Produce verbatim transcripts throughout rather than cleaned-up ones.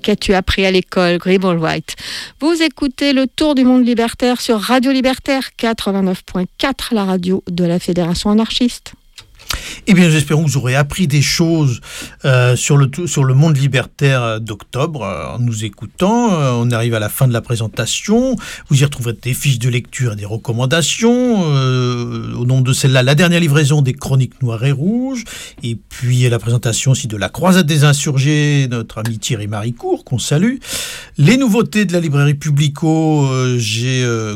Qu'as-tu appris à l'école, Gribble-White? Vous écoutez le Tour du monde libertaire sur Radio Libertaire quatre-vingt-neuf point quatre, la radio de la Fédération anarchiste. Eh bien, j'espère que vous aurez appris des choses euh, sur, le, sur le monde libertaire d'octobre euh, en nous écoutant. Euh, on arrive à la fin de la présentation. Vous y retrouverez des fiches de lecture et des recommandations. Euh, au nom de celle-là, la dernière livraison des Chroniques Noires et Rouges. Et puis la présentation aussi de la Croisade des Insurgés, notre ami Thierry Maricourt, qu'on salue. Les nouveautés de la librairie Publico. Euh, j'ai euh,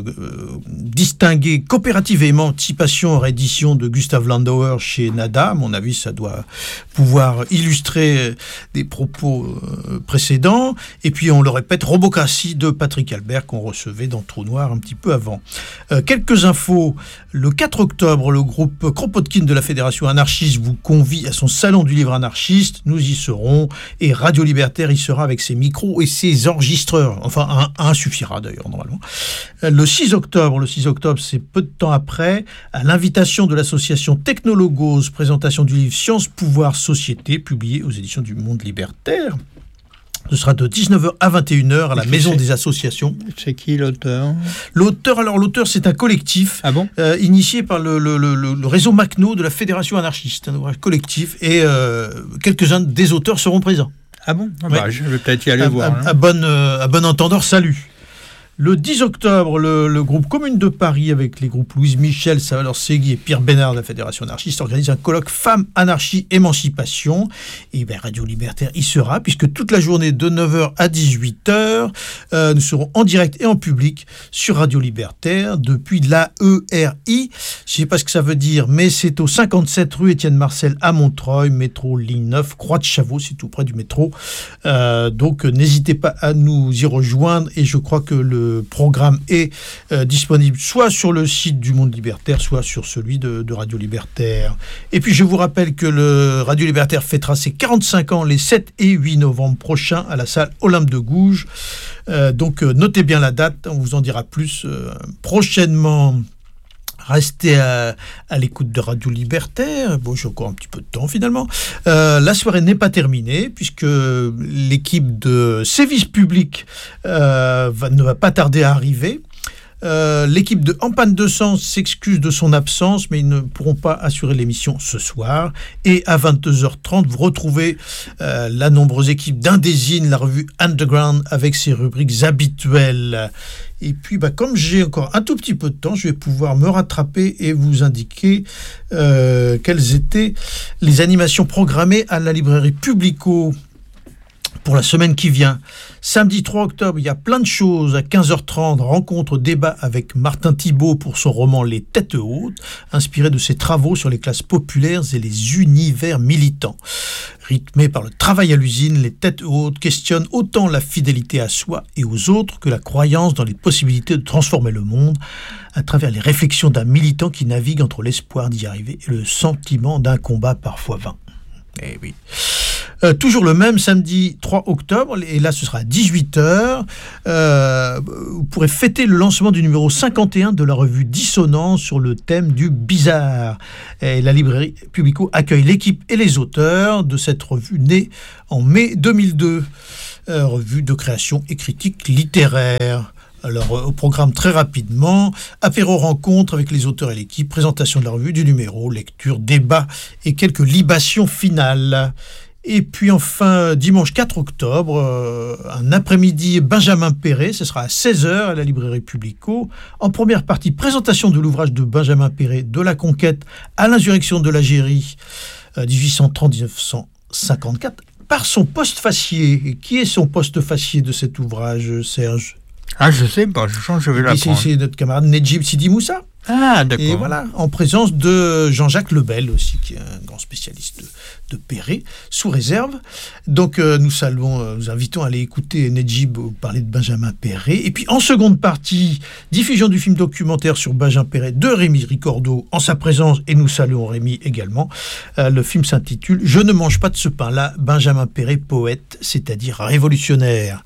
distingué Coopérative et Émancipation, réédition de Gustave Landauer chez Nada. À mon avis, ça doit pouvoir illustrer des propos euh, précédents. Et puis, on le répète, Robocratie de Patrick Albert, qu'on recevait dans Trou Noir un petit peu avant. Euh, quelques infos. Le quatre octobre, le groupe Kropotkin de la Fédération anarchiste vous convie à son salon du livre anarchiste. Nous y serons. Et Radio Libertaire y sera avec ses micros et ses enregistreurs. Enfin, un, un suffira d'ailleurs, normalement. Euh, le six octobre, le six octobre, c'est peu de temps après, à l'invitation de l'association Technologos, présentation du livre Science, Pouvoir, Société, publié aux éditions du Monde Libertaire. Ce sera de dix-neuf heures à vingt et une heures à la et Maison des Associations. C'est qui l'auteur ? L'auteur, alors l'auteur, c'est un collectif ah bon euh, initié par le, le, le, le réseau Macno de la Fédération anarchiste, un ouvrage collectif, et euh, quelques-uns des auteurs seront présents. Ah bon ah ouais. bah, je vais peut-être y aller à, voir. À, hein. à, bon, euh, à bon entendeur, salut. Le dix octobre, le, le groupe Commune de Paris, avec les groupes Louise Michel, Salvador Segui et Pierre Bénard de la Fédération anarchiste, organise un colloque Femmes, Anarchie, Émancipation. Et bien, Radio Libertaire y sera, puisque toute la journée de neuf heures à dix-huit heures, euh, nous serons en direct et en public sur Radio Libertaire depuis l'A E R I. Je ne sais pas ce que ça veut dire, mais c'est au cinquante-sept rue Étienne Marcel à Montreuil, métro ligne neuf, Croix de Chavaux, c'est tout près du métro. Euh, donc, n'hésitez pas à nous y rejoindre, et je crois que le Le programme est euh, disponible soit sur le site du Monde Libertaire, soit sur celui de, de Radio Libertaire. Et puis je vous rappelle que le Radio Libertaire fêtera ses quarante-cinq ans les sept et huit novembre prochains à la salle Olympe de Gouges. Euh, donc euh, notez bien la date, on vous en dira plus euh, prochainement. Restez à, à l'écoute de Radio Libertaire. Bon, j'ai encore un petit peu de temps finalement. Euh, la soirée n'est pas terminée puisque l'équipe de Service Public euh, va, ne va pas tarder à arriver. Euh, l'équipe de En Panne de Sens s'excuse de son absence, mais ils ne pourront pas assurer l'émission ce soir. Et à vingt-deux heures trente, vous retrouvez euh, la nombreuse équipe d'Indésine, la revue Underground, avec ses rubriques habituelles. Et puis, bah, comme j'ai encore un tout petit peu de temps, je vais pouvoir me rattraper et vous indiquer euh, quelles étaient les animations programmées à la librairie Publico pour la semaine qui vient. Samedi trois octobre, il y a plein de choses. À quinze heures trente, rencontre débat avec Martin Thibault pour son roman Les Têtes Hautes, inspiré de ses travaux sur les classes populaires et les univers militants. Rythmé par le travail à l'usine, Les Têtes Hautes questionnent autant la fidélité à soi et aux autres que la croyance dans les possibilités de transformer le monde à travers les réflexions d'un militant qui navigue entre l'espoir d'y arriver et le sentiment d'un combat parfois vain. Eh oui. Euh, toujours le même samedi trois octobre, et là ce sera à dix-huit heures, euh, vous pourrez fêter le lancement du numéro cinquante et un de la revue Dissonance sur le thème du bizarre. Et la librairie Publico accueille l'équipe et les auteurs de cette revue née en mai deux mille deux, euh, revue de création et critique littéraire. Alors, au programme très rapidement, apéro rencontre avec les auteurs et l'équipe, présentation de la revue, du numéro, lecture, débat et quelques libations finales. Et puis enfin, dimanche quatre octobre, euh, un après-midi Benjamin Péret, ce sera à seize heures à la librairie Publico. En première partie, présentation de l'ouvrage de Benjamin Péret, De la conquête à l'insurrection de l'Algérie, euh, dix-huit cent trente à dix-neuf cent cinquante-quatre, par son postfacier. Et qui est son postfacier de cet ouvrage, Serge ? Ah, je sais pas, je pense que je vais l'apprendre. C'est notre camarade Nedjib Sidi Moussa. Ah, d'accord. Et voilà, en présence de Jean-Jacques Lebel aussi, qui est un grand spécialiste de, de Péret, sous réserve. Donc euh, nous saluons, euh, nous invitons à aller écouter Nedjib parler de Benjamin Péret. Et puis en seconde partie, diffusion du film documentaire sur Benjamin Péret de Rémi Ricordeau en sa présence, et nous saluons Rémi également. Euh, le film s'intitule « Je ne mange pas de ce pain-là, Benjamin Péret, poète, c'est-à-dire révolutionnaire ».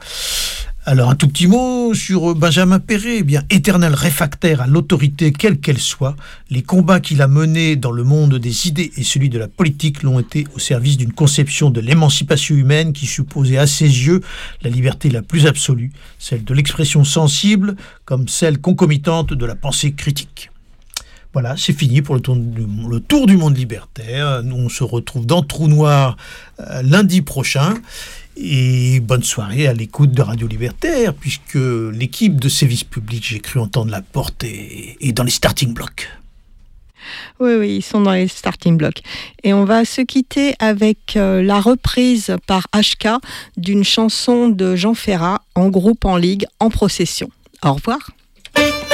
Alors un tout petit mot sur Benjamin Péret, eh bien éternel réfractaire à l'autorité quelle qu'elle soit, les combats qu'il a menés dans le monde des idées et celui de la politique l'ont été au service d'une conception de l'émancipation humaine qui supposait à ses yeux la liberté la plus absolue, celle de l'expression sensible comme celle concomitante de la pensée critique. Voilà, c'est fini pour le tour, du, le tour du monde libertaire. Nous, on se retrouve dans Trou Noir euh, lundi prochain. Et bonne soirée à l'écoute de Radio Libertaire, puisque l'équipe de Service Public, j'ai cru entendre la porte, est, est dans les starting blocks. Oui, oui, ils sont dans les starting blocks. Et on va se quitter avec euh, la reprise par H K d'une chanson de Jean Ferrat, En groupe, en ligue, en procession. Au revoir.